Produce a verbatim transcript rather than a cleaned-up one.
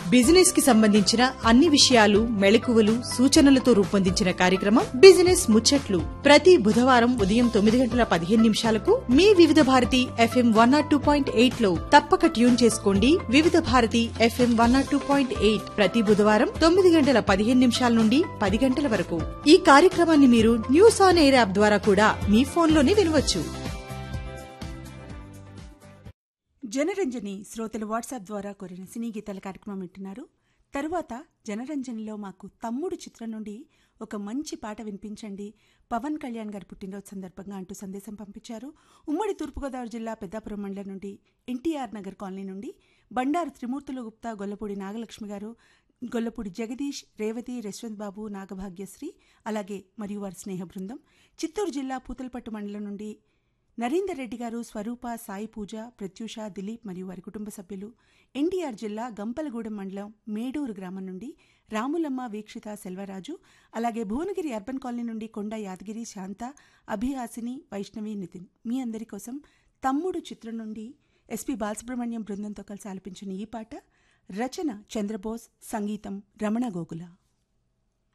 Business కి సంబంధించిన అన్ని విషయాలు మెళకువలు సూచనలతో రూపొందించిన కార్యక్రమం బిజినెస్ ముచ్చట్లు ప్రతి బుధవారం ఉదయం తొమ్మిది గంటల పదిహేను నిమిషాలకు మీ వివిధ Bharati FM one not two point eight లో తప్పక ట్యూన్ చేసుకోండి. వివిధ Bharati FM one not two point eight ప్రతి బుధవారం తొమ్మిది గంటల పదిహేను నిమిషాల నుండి పది గంటల వరకు. ఈ కార్యక్రమాన్ని మీరు న్యూస్ ఆన్ ఎయిర్ యాప్ ద్వారా కూడా మీ ఫోన్లోనే వినవచ్చు. జనరంజని శ్రోతలు వాట్సాప్ ద్వారా కోరిన సినీ గీతాల కార్యక్రమం వింటున్నారు. తరువాత జనరంజనిలో మాకు తమ్ముడు చిత్రం నుండి ఒక మంచి పాట వినిపించండి, పవన్ కళ్యాణ్ గారి పుట్టినరోజు సందర్భంగా అంటూ సందేశం పంపించారు. ఉమ్మడి తూర్పుగోదావరి జిల్లా పెద్దాపురం మండలం నుండి ఎన్టీఆర్ నగర్ కాలనీ నుండి బండారు త్రిమూర్తులు గుప్తా, గొల్లపూడి నాగలక్ష్మి గారు, గొల్లపూడి జగదీష్, రేవతి, యశ్వంత్ బాబు, నాగభాగ్యశ్రీ, అలాగే మరియు వారి స్నేహ బృందం. చిత్తూరు జిల్లా పూతలపట్టు మండలం నుండి నరేందర్ రెడ్డి గారు, స్వరూప, సాయి పూజ, ప్రత్యూష, దిలీప్ మరియు వారి కుటుంబ సభ్యులు. ఎన్టీఆర్ జిల్లా గంపలగూడెం మండలం మేడూరు గ్రామం నుండి రాములమ్మ, వీక్షిత, సెల్వరాజు, అలాగే భువనగిరి అర్బన్ కాలనీ నుండి కొండ యాదగిరి, శాంత, అభిహాసిని, వైష్ణవి, నితిన్. మీ అందరి కోసం తమ్ముడు చిత్రం నుండి ఎస్పి బాలసుబ్రహ్మణ్యం బృందంతో కలిసి ఆలపించిన ఈ పాట. రచన చంద్రబోస్, సంగీతం రమణ గోగుల.